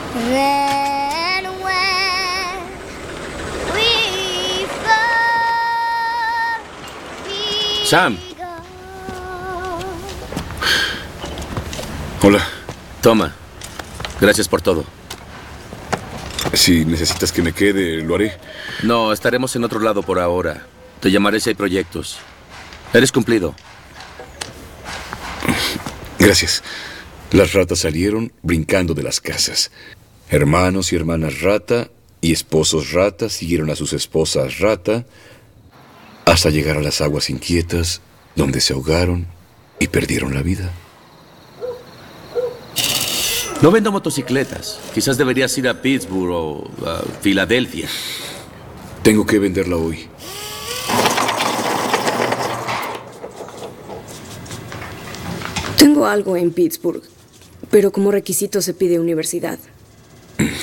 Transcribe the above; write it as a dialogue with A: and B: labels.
A: Then when we fall, we
B: Sam.
A: go.
C: Hola.
B: Toma. Gracias por todo.
C: Si necesitas que me quede, lo haré.
B: No, estaremos en otro lado por ahora. Te llamaré si hay proyectos. Eres cumplido.
C: Gracias. Las ratas salieron brincando de las casas. Hermanos y hermanas rata y esposos rata siguieron a sus esposas rata hasta llegar a las aguas inquietas, donde se ahogaron y perdieron la vida.
B: No vendo motocicletas. Quizás deberías ir a Pittsburgh o a Filadelfia.
C: Tengo que venderla hoy.
D: Tengo algo en Pittsburgh, pero como requisito se pide universidad.